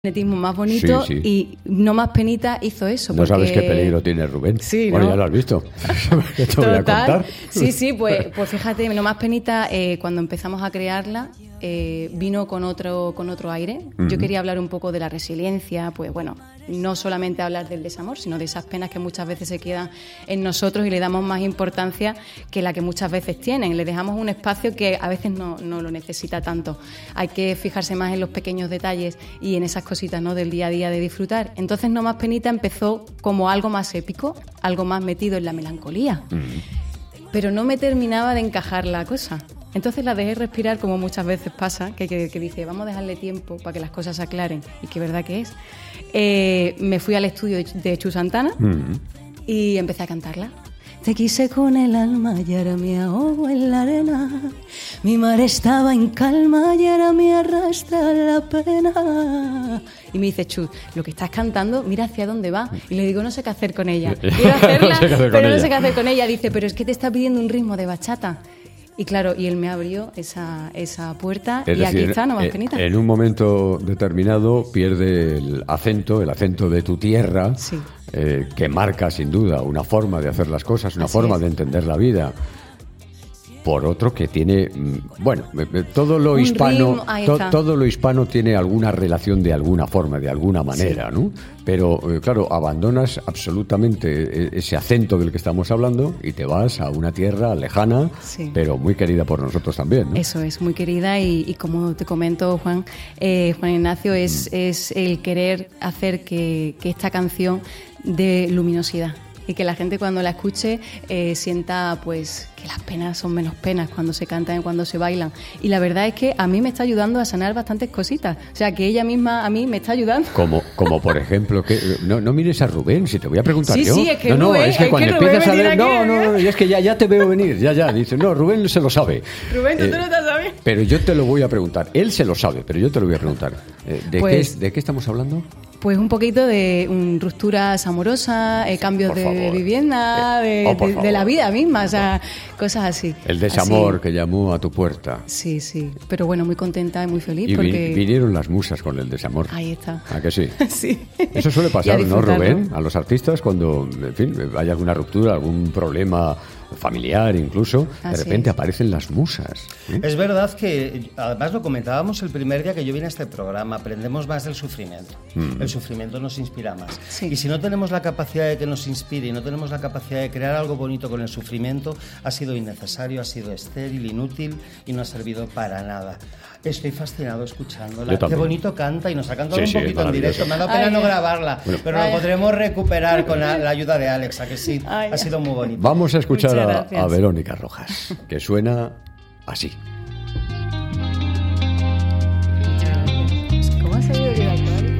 magnetismo más bonito, sí. Y no más penita hizo eso. No porque... sabes qué peligro tiene Rubén. Sí, bueno, ¿no? Ya lo has visto. ¿Qué te voy a contar? Sí, pues fíjate, no más penita, cuando empezamos a crearla, vino con otro aire. Yo quería hablar un poco de la resiliencia, pues bueno, no solamente hablar del desamor, sino de esas penas que muchas veces se quedan en nosotros y le damos más importancia que la que muchas veces tienen. Le dejamos un espacio que a veces no lo necesita tanto. Hay que fijarse más en los pequeños detalles y en esas cositas, ¿no?, del día a día de disfrutar. Entonces, No más penita empezó como algo más épico, algo más metido en la melancolía. Pero no me terminaba de encajar la cosa. Entonces la dejé respirar, como muchas veces pasa, que dice, vamos a dejarle tiempo para que las cosas se aclaren, y que verdad que es. Me fui al estudio de Chu Santana y empecé a cantarla. Te quise con el alma y ahora me ahogo en la arena. Mi mar estaba en calma y ahora me arrastra la pena. Y me dice, Chu, lo que estás cantando, mira hacia dónde va. Y le digo, no sé qué hacer con ella. Quiero hacerla, pero no sé qué hacer con ella. Dice, pero es que te está pidiendo un ritmo de bachata. Y claro, y él me abrió esa puerta, y aquí está, No más penita. En un momento determinado pierde el acento de tu tierra, sí. Que marca sin duda una forma de hacer las cosas, una forma de entender la vida, por otro que tiene, bueno, todo lo hispano, todo lo hispano tiene alguna relación de alguna forma, de alguna manera, sí. ¿No? Pero claro, abandonas absolutamente ese acento del que estamos hablando y te vas a una tierra lejana, sí. Pero muy querida por nosotros también, ¿no? Eso es, muy querida, y como te comento, Juan Ignacio, es el querer hacer que esta canción dé luminosidad. Y que la gente cuando la escuche sienta pues que las penas son menos penas cuando se cantan y cuando se bailan. Y la verdad es que a mí me está ayudando a sanar bastantes cositas. O sea, que ella misma a mí me está ayudando. Como por ejemplo, que no mires a Rubén, si te voy a preguntar yo. Sí, es que Rubén, es que cuando empiezas a leer... No, y es que ya te veo venir, ya. Dice, no, Rubén se lo sabe. Rubén, tú no te lo sabes. Pero yo te lo voy a preguntar. Él se lo sabe, pero yo te lo voy a preguntar. ¿De qué estamos hablando? Pues un poquito de rupturas amorosas, cambios de vivienda, de la vida misma, o sea, cosas así. El desamor así. Que llamó a tu puerta. Sí, pero bueno, muy contenta y muy feliz. Y porque vinieron las musas con el desamor. Ahí está. ¿A que sí? Sí. Eso suele pasar, ¿no, Rubén? A los artistas cuando, en fin, hay alguna ruptura, algún problema familiar incluso, de repente aparecen las musas. Es verdad que, además lo comentábamos el primer día que yo vine a este programa, aprendemos más del sufrimiento. El sufrimiento nos inspira más. Sí. Y si no tenemos la capacidad de que nos inspire y no tenemos la capacidad de crear algo bonito con el sufrimiento, ha sido innecesario, ha sido estéril, inútil y no ha servido para nada. Estoy fascinado escuchándola. Qué bonito canta, y nos ha cantado un poquito en directo. Me ha dado pena no grabarla, pero lo podremos recuperar con la ayuda de Alexa, que sí, ha sido muy bonito. Vamos a escuchar a Verónica Rojas, que suena así.